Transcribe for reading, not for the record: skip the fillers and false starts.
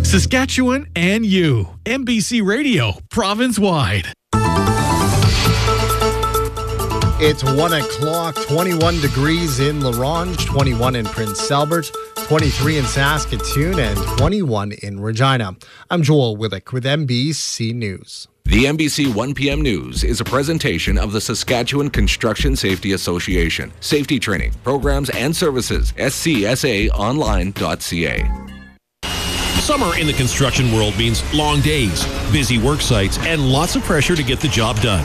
Saskatchewan and you. MBC Radio, province-wide. It's 1 o'clock, 21 degrees in La Ronge, 21 in Prince Albert, 23 in Saskatoon, and 21 in Regina. I'm Joel Willick with MBC News. The MBC 1 p.m. News is a presentation of the Saskatchewan Construction Safety Association. Safety training, programs, and services. scsaonline.ca. Summer in the construction world means long days, busy work sites, and lots of pressure to get the job done.